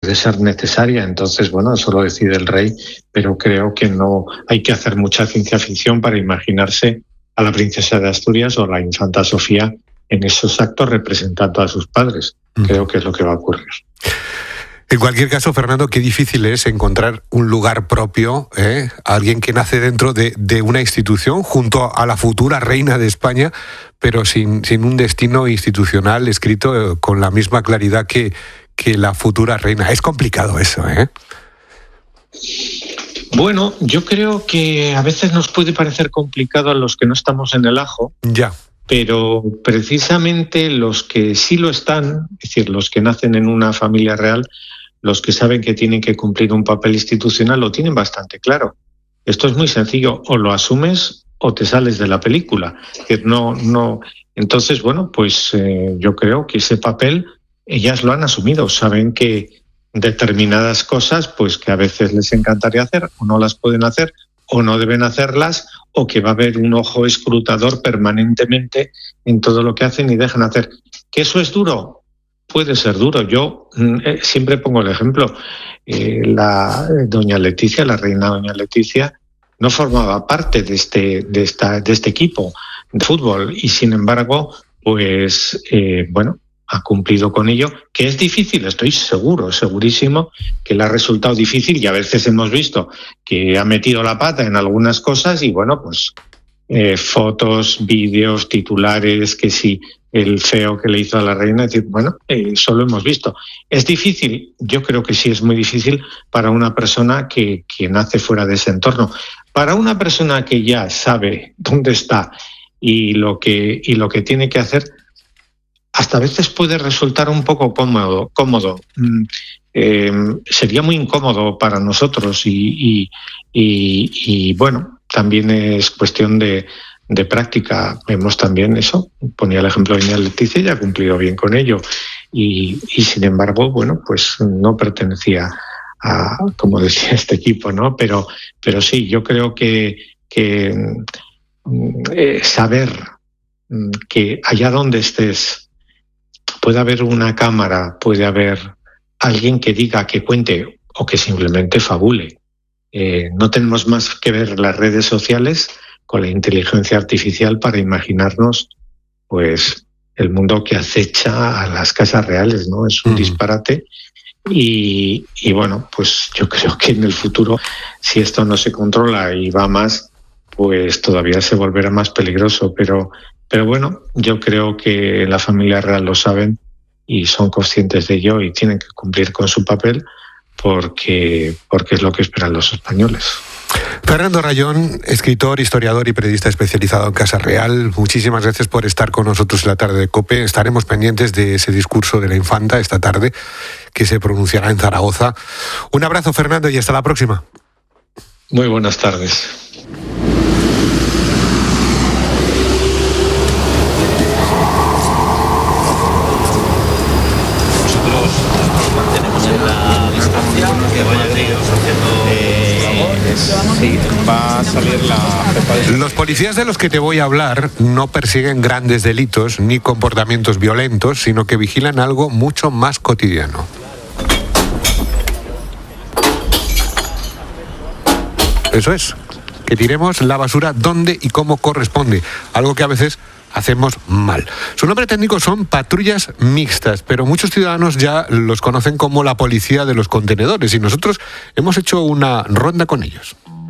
puede ser necesaria. Entonces, bueno, eso lo decide el rey, pero creo que no hay que hacer mucha ciencia ficción para imaginarse a la princesa de Asturias o la infanta Sofía en esos actos representando a sus padres. Creo que es lo que va a ocurrir. En cualquier caso, Fernando, qué difícil es encontrar un lugar propio, alguien que nace dentro de una institución junto a la futura reina de España, pero sin un destino institucional escrito con la misma claridad que la futura reina. Es complicado eso, ¿eh? Bueno, yo creo que a veces nos puede parecer complicado a los que no estamos en el ajo. Ya. Pero precisamente los que sí lo están, es decir, los que nacen en una familia real, los que saben que tienen que cumplir un papel institucional, lo tienen bastante claro. Esto es muy sencillo, o lo asumes o te sales de la película. Es decir, no. Entonces, bueno, pues yo creo que ese papel ellas lo han asumido, saben que determinadas cosas, pues que a veces les encantaría hacer o no las pueden hacer o no deben hacerlas, o que va a haber un ojo escrutador permanentemente en todo lo que hacen y dejan hacer. ¿Que eso es duro? Puede ser duro. Yo siempre pongo el ejemplo. La doña Leticia, la reina doña Leticia, no formaba parte de este equipo de fútbol y, sin embargo, pues, bueno, ha cumplido con ello, que es difícil, estoy segurísimo que le ha resultado difícil y a veces hemos visto que ha metido la pata en algunas cosas y bueno, pues fotos, vídeos, titulares, que sí, el feo que le hizo a la reina, es decir, bueno, eso lo hemos visto. ¿Es difícil? Yo creo que sí es muy difícil para una persona que nace fuera de ese entorno. Para una persona que ya sabe dónde está y lo que tiene que hacer, hasta a veces puede resultar un poco cómodo. Sería muy incómodo para nosotros y bueno, también es cuestión de práctica. Vemos también eso, ponía el ejemplo de doña Leticia, ya ha cumplido bien con ello y sin embargo, bueno, pues no pertenecía a, como decía, este equipo, ¿no? Pero sí, yo creo que saber que allá donde estés puede haber una cámara, puede haber alguien que diga, que cuente o que simplemente fabule. No tenemos más que ver las redes sociales con la inteligencia artificial para imaginarnos pues el mundo que acecha a las casas reales, ¿no? Es un disparate y bueno, pues yo creo que en el futuro, si esto no se controla y va más, pues todavía se volverá más peligroso, pero bueno, yo creo que la familia real lo saben y son conscientes de ello y tienen que cumplir con su papel porque es lo que esperan los españoles. Fernando Rayón, escritor, historiador y periodista especializado en Casa Real, muchísimas gracias por estar con nosotros en la tarde de COPE. Estaremos pendientes de ese discurso de la infanta esta tarde que se pronunciará en Zaragoza. Un abrazo, Fernando, y hasta la próxima. Muy buenas tardes. Sí, va a salir la jefa de... Los policías de los que te voy a hablar no persiguen grandes delitos ni comportamientos violentos, sino que vigilan algo mucho más cotidiano. Eso es, que tiremos la basura donde y cómo corresponde, algo que a veces hacemos mal. Su nombre técnico son patrullas mixtas, pero muchos ciudadanos ya los conocen como la policía de los contenedores y nosotros hemos hecho una ronda con ellos.